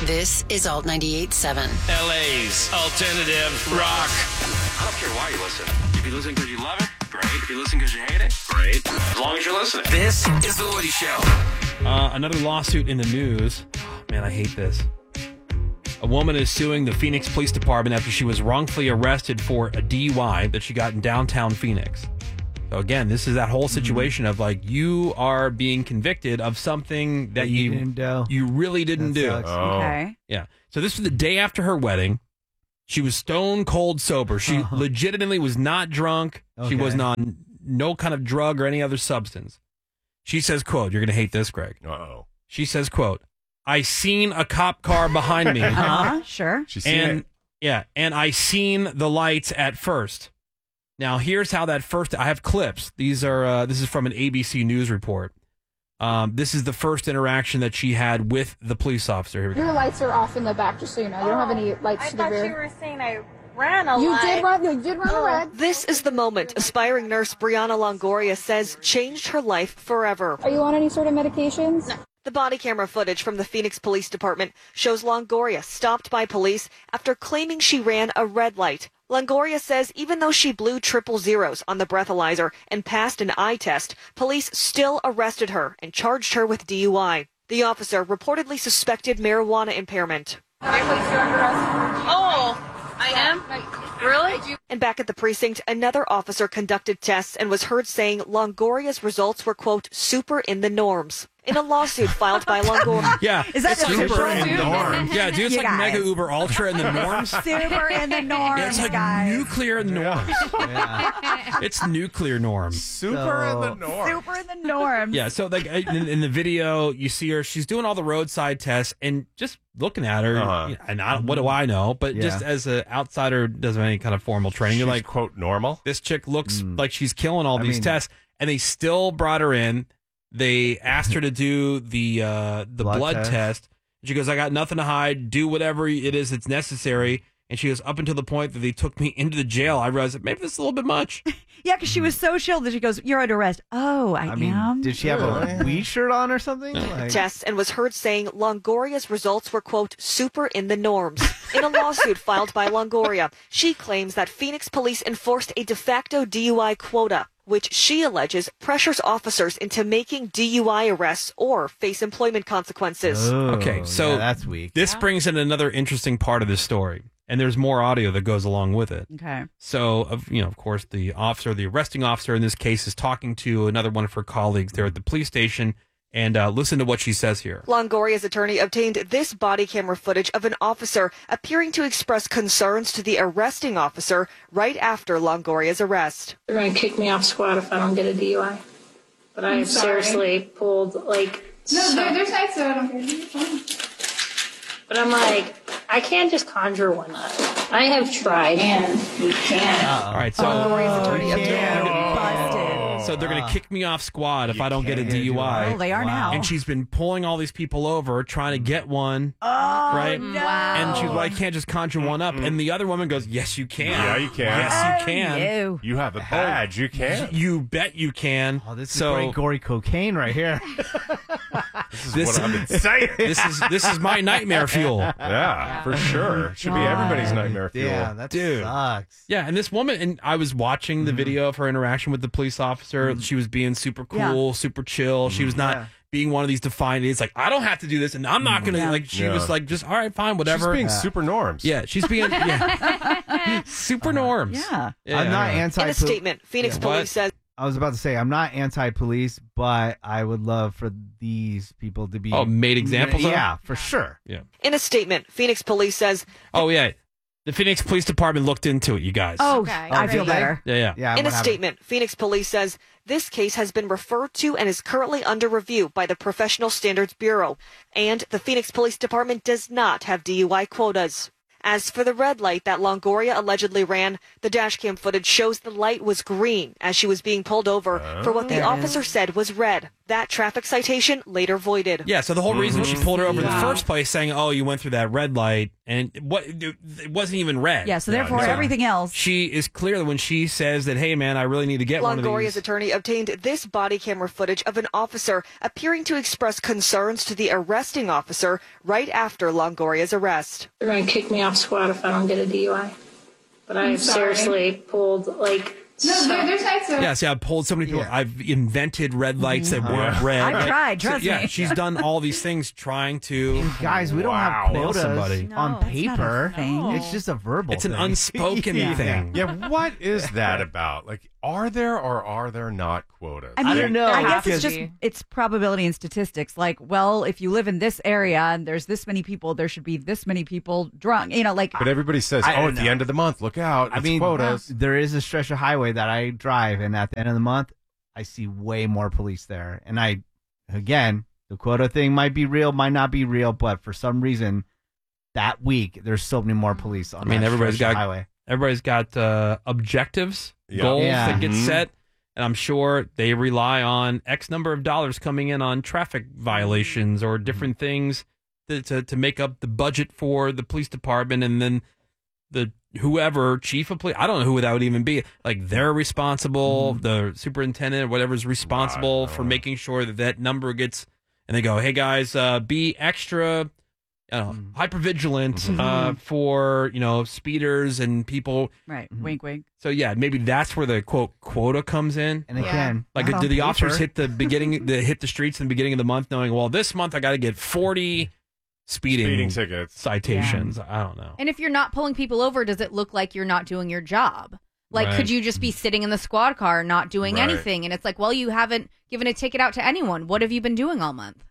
This is Alt 98.7. LA's alternative rock. I don't care why you listen. If you listen because you love it, great. If you listen because you hate it, great. As long as you're listening. This is The Woody Show. Another lawsuit in the news. Oh, man, I hate this. A woman is suing the Phoenix Police Department after she was wrongfully arrested for a DUI that she got in downtown Phoenix. So again, this is that whole situation of like you are being convicted of something that you really didn't do. Okay. Yeah. So this was the day after her wedding. She was stone cold sober. She legitimately was not drunk. Okay. She was on no kind of drug or any other substance. She says, quote, you're going to hate this, Greg. Uh-oh. She says, quote, I seen a cop car behind me. Sure. She's seen it. Yeah, and I seen the lights at first. Now, here's how that first... I have clips. These are. This is from an ABC News report. This is the first interaction that she had with the police officer. Here we go. Your lights are off in the back, just so you know. You don't have any lights to the rear. I thought you were saying I ran a You light. did run a red. This is the moment aspiring nurse Brianna Longoria says changed her life forever. Are you on any sort of medications? No. The body camera footage from the Phoenix Police Department shows Longoria stopped by police after claiming she ran a red light. Longoria says even though she blew triple zeros on the breathalyzer and passed an eye test, police still arrested her and charged her with DUI. The officer reportedly suspected marijuana impairment. Oh, I am? Really? And back at the precinct, another officer conducted tests and was heard saying Longoria's results were, quote, super in the norms. In a lawsuit filed by Longoria. Yeah. Is that it's the super norm? in the norms. Yeah, dude, it's You like guys. Mega Uber Ultra in the norms. Super in the norms, Yeah, it's like guys. nuclear norms. It's nuclear norms. Super in the norm. Super in the norms. Yeah, so like in the video, you see her. She's doing all the roadside tests, and just looking at her, and what do I know? But just as an outsider, who doesn't have any kind of formal training, you're like, quote, normal. This chick looks like she's killing all these tests, and they still brought her in. They asked her to do the blood test. She goes, I got nothing to hide. Do whatever it is that's necessary. And she goes, up until the point that they took me into the jail, I realized that maybe this is a little bit much. Yeah, because she was so chilled that she goes, you're under arrest. Oh, I am? Did she have a weed shirt on or something? Tests and was heard saying Longoria's results were, quote, super in the norms. In a lawsuit filed by Longoria, she claims that Phoenix police enforced a de facto DUI quota, which she alleges pressures officers into making DUI arrests or face employment consequences. Okay, so that's weak. This brings in another interesting part of this story. And there's more audio that goes along with it. Okay. So, of course, the arresting officer in this case is talking to another one of her colleagues there at the police station. And listen to what she says here. Longoria's attorney obtained this body camera footage of an officer appearing to express concerns to the arresting officer right after Longoria's arrest. They're going to kick me off squad if I don't get a DUI. But I have seriously pulled, there's nights that I don't care. You're fine. But I'm like, I can't just conjure one up. I have tried. You can. All right, so Longoria's attorney busted. So they're going to kick me off squad if I don't get a DUI. Well, they are now. And she's been pulling all these people over, trying to get one. Oh, right? no. And she's like, I can't just conjure one up. And the other woman goes, yes, you can. Yeah, you can. Yes, you can. You have a badge. You can. You bet you can. Oh, this is great gory cocaine right here. This is what I've been saying. This is my nightmare fuel. Yeah, for sure. Should be everybody's nightmare fuel. Yeah, that sucks. Yeah, and this woman, and I was watching the video of her interaction with the police officer. She was being super cool, super chill. She was not being one of these defiant idiots, like, I don't have to do this, and I'm not going to, she was like, just, all right, fine, whatever. She's being super norms. Yeah, she's being super norms. Yeah. I'm not anti-police. In a statement, Phoenix police says... I was about to say, I'm not anti-police, but I would love for these people to be... made examples of? Yeah, for sure. Yeah. In a statement, Phoenix police says... Oh, yeah. The Phoenix Police Department looked into it, you guys. Oh, okay. I feel better. Yeah. In a statement, Phoenix police says this case has been referred to and is currently under review by the Professional Standards Bureau, and the Phoenix Police Department does not have DUI quotas. As for the red light that Longoria allegedly ran, the dashcam footage shows the light was green as she was being pulled over for what the officer said was red. That traffic citation later voided. Yeah, so the whole reason she pulled her over in the first place, saying, "Oh, you went through that red light," and it wasn't even red. Yeah, so therefore everything else. She is clear when she says that, "Hey, man, I really need to get one of these." Longoria's attorney obtained this body camera footage of an officer appearing to express concerns to the arresting officer right after Longoria's arrest. They're going to kick me off squad if I don't get a DUI. But I seriously pulled there's nights. Yeah, see, I've pulled so many people. Yeah. I've invented red lights that weren't red. I've tried, trust me. Yeah, she's done all these things trying to. Guys, we don't have quotas somebody. on paper. It's just a verbal It's an thing. unspoken thing. Yeah, what is that about? Like, are there or are there not quotas? I mean, I don't know. I guess it's probability and statistics. Like, well, if you live in this area and there's this many people, there should be this many people drunk. You know, like. But everybody says, at the end of the month, look out. It's quotas. There is a stretch of highway that I drive, and at the end of the month, I see way more police there. And again, the quota thing might be real, might not be real, but for some reason, that week, there's so many more police on that everybody's stretch got of highway. Everybody's got goals that get set, and I'm sure they rely on X number of dollars coming in on traffic violations or different things to make up the budget for the police department, and then the whoever chief of police, I don't know who that would even be. Like, they're responsible, the superintendent or whatever's responsible for making sure that number gets. And they go, "Hey guys, be extra." Hyper vigilant for speeders and people. Right, wink, wink. So yeah, maybe that's where the quote quota comes in. And again, do the officers hit the streets in the beginning of the month, knowing, well, this month I got to get 40 speeding tickets, citations? Yeah. I don't know. And if you're not pulling people over, does it look like you're not doing your job? Like, could you just be sitting in the squad car not doing anything? And it's like, well, you haven't given a ticket out to anyone. What have you been doing all month?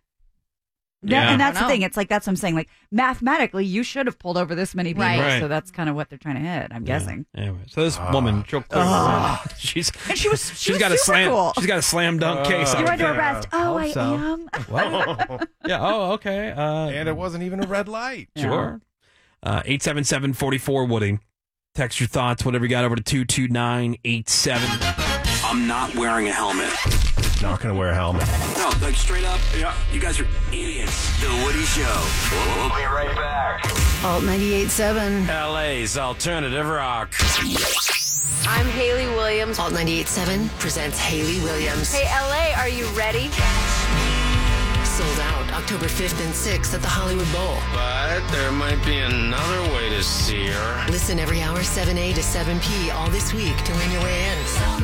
And that's the thing. It's like, that's what I'm saying. Like, mathematically, you should have pulled over this many people. Right. So that's kind of what they're trying to hit, I'm guessing. Anyway, so this woman, she's got a slam. Cool. She's got a slam dunk case. You're under arrest. Oh, I am. Yeah. Oh, okay. And it wasn't even a red light. Sure. 877-44-Woody. Text your thoughts, whatever you got, over to 22987. I'm not wearing a helmet. Not going to wear a helmet. No, like straight up, you guys are idiots. The Woody Show. We'll be right back. Alt 98.7. LA's alternative rock. I'm Haley Williams. Alt 98.7 presents Haley Williams. Hey, LA, are you ready? Sold out October 5th and 6th at the Hollywood Bowl. But there might be another way to see her. Listen every hour, 7A to 7P, all this week to win your way in.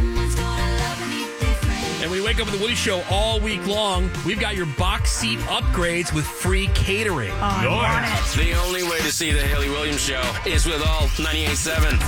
And we wake up with the Woody Show all week long. We've got your box seat upgrades with free catering. I want it. The only way to see the Haley Williams Show is with Alt 98.7.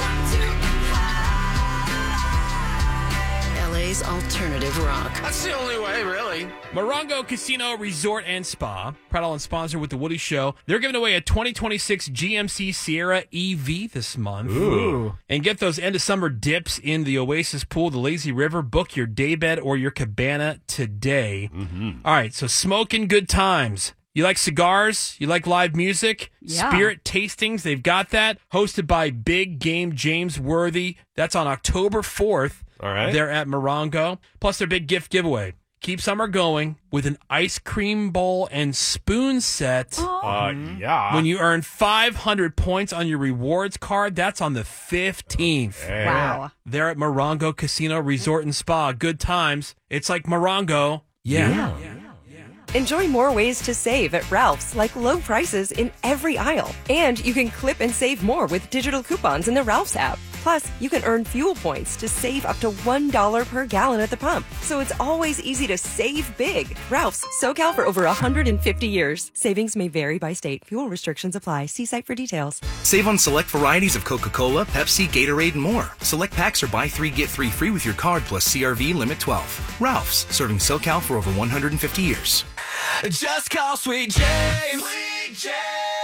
LA's alternative rock. That's the only way, really. Morongo Casino Resort and Spa, proud and sponsor with the Woody Show. They're giving away a 2026 GMC Sierra EV this month. Ooh. And get those end of summer dips in the Oasis Pool, the Lazy River. Book your daybed or your cabana today. All right, so smoking good times. You like cigars? You like live music? Yeah. Spirit tastings, they've got that. Hosted by Big Game James Worthy. That's on October 4th. All right. They're at Morongo. Plus their big gift giveaway. Keep summer going with an ice cream bowl and spoon set. Yeah. When you earn 500 points on your rewards card, that's on the 15th. Wow. They're at Morongo Casino Resort and Spa. Good times. It's like Morongo. Yeah. Enjoy more ways to save at Ralph's, like low prices in every aisle. And you can clip and save more with digital coupons in the Ralph's app. Plus, you can earn fuel points to save up to $1 per gallon at the pump. So it's always easy to save big. Ralph's, SoCal for over 150 years. Savings may vary by state. Fuel restrictions apply. See site for details. Save on select varieties of Coca-Cola, Pepsi, Gatorade, and more. Select packs are buy 3, get 3 free with your card plus CRV limit 12. Ralph's, serving SoCal for over 150 years. Just call Sweet James. Sweet James.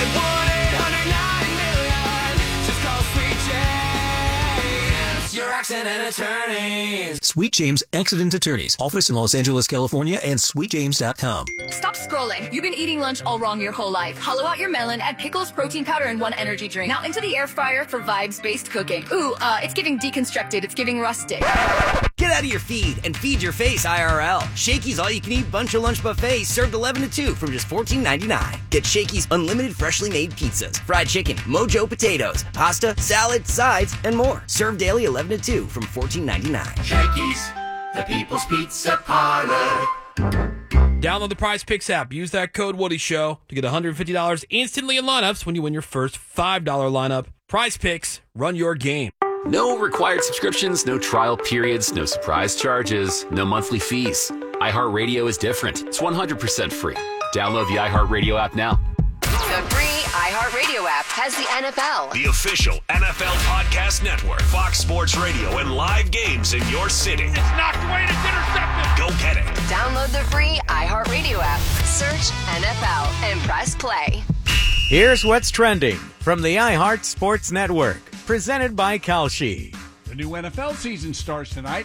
1-800-9-million. Just call Sweet James. Your accent Accident Attorneys. Sweet James Accident Attorneys. Office in Los Angeles, California, and sweetjames.com. Stop scrolling. You've been eating lunch all wrong your whole life. Hollow out your melon, add pickles, protein powder, and 1 energy drink. Now into the air fryer for vibes-based cooking. Ooh, it's giving deconstructed. It's giving rustic. Get out of your feed and feed your face IRL. Shakey's all-you-can-eat bunch of lunch buffet served 11 to 2 from just $14.99. Get Shakey's unlimited freshly made pizzas, fried chicken, Mojo potatoes, pasta, salad, sides, and more. Served daily 11 to 2 from $14.99. Shakey's, the People's Pizza Parlor. Download the Prize Picks app. Use that code Woody Show to get $150 instantly in lineups when you win your first $5 lineup. Prize Picks, run your game. No required subscriptions, no trial periods, no surprise charges, no monthly fees. iHeartRadio is different. It's 100% free. Download the iHeartRadio app now. The free iHeartRadio app has the NFL. The official NFL podcast network, Fox Sports Radio, and live games in your city. It's knocked away and it's intercepted. Go get it. Download the free iHeartRadio app. Search NFL and press play. Here's what's trending from the iHeart Sports Network, presented by Kalshi. The new NFL season starts tonight.